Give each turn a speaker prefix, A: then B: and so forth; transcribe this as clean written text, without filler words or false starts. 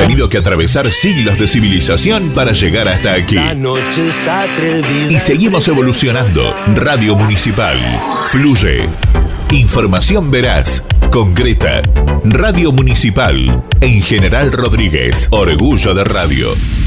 A: tenido que atravesar siglos de civilización para llegar hasta aquí. Y seguimos evolucionando. Radio Municipal. Fluye. Información veraz, concreta. Radio Municipal. En General Rodríguez. Orgullo de radio.